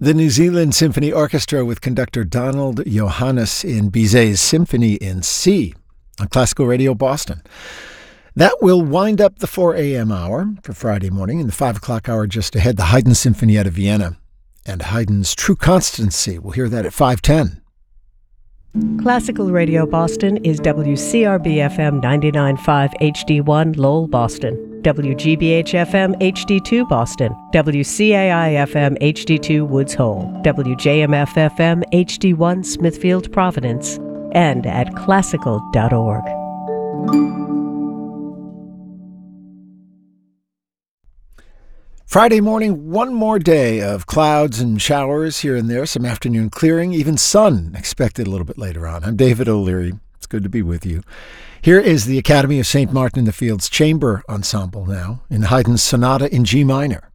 The New Zealand Symphony Orchestra with conductor Donald Johannes in Bizet's Symphony in C on Classical Radio Boston. That will wind up the 4 a.m. hour for Friday morning. In the 5 o'clock hour just ahead, the Haydn Symphony out of Vienna and Haydn's True Constancy. We'll hear that at 5:10. Classical Radio Boston is WCRB-FM 99.5 HD1 Lowell, Boston, WGBH-FM HD2 Boston, WCAI-FM HD2 Woods Hole, WJMF-FM HD1 Smithfield, Providence, and at classical.org. Friday morning, one more day of clouds and showers here and there, some afternoon clearing, even sun expected a little bit later on. I'm David O'Leary. It's good to be with you. Here is the Academy of St. Martin in the Fields Chamber Ensemble now in Haydn's Sonata in G minor.